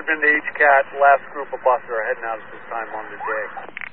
Hardman to HCAT, last group of buses are heading out at this time on the day.